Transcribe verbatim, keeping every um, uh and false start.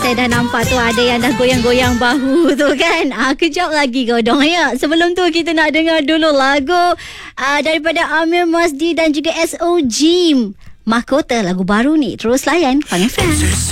saya dah nampak tu ada yang dah goyang-goyang bahu tu kan. Ah, kejap lagi kau dong ya. Sebelum tu kita nak dengar dulu lagu uh, daripada Amir Masdi dan juga S O G. Mahkota, lagu baru ni. Terus layan Fun F M.